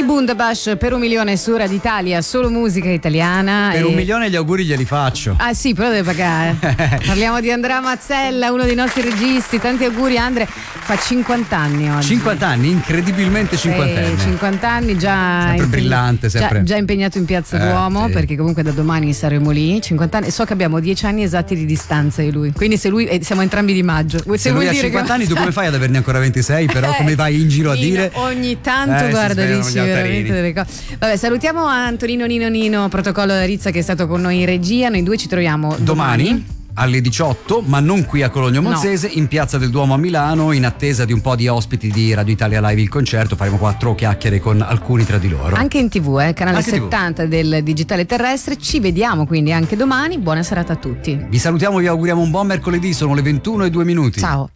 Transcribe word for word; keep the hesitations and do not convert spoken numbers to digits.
Bundabash per un milione su Radio Italia, solo musica italiana. Per e... un milione gli auguri glieli faccio. Ah sì, però deve pagare. Parliamo di Andrea Mazzella, uno dei nostri registi. Tanti auguri Andre, fa cinquanta anni oggi. cinquanta anni, incredibilmente cinquantenne. cinquanta anni, già sempre impegn... brillante, sempre. Già, già impegnato in Piazza eh, Duomo, sì. perché comunque da domani saremo lì. cinquanta anni, so che abbiamo dieci anni esatti di distanza di lui. Quindi se lui, eh, siamo entrambi di maggio. Se, se lui ha cinquanta anni, tu come fai ad averne ancora ventisei? Però eh, come vai in giro a Nino, dire? Ogni tanto eh, guarda, dici veramente delle cose. Vabbè, salutiamo Antonino Nino Nino, protocollo da Rizza, che è stato con noi in regia. Noi due ci troviamo domani, domani alle diciotto, ma non qui a Cologno Monzese, no. in Piazza del Duomo a Milano, in attesa di un po' di ospiti di Radio Italia Live il concerto. Faremo quattro chiacchiere con alcuni tra di loro. Anche in tv, eh, canale anche settanta tivù. Del digitale terrestre. Ci vediamo quindi anche domani. Buona serata a tutti. Vi salutiamo, vi auguriamo un buon mercoledì. Sono le ventuno e due minuti. Ciao.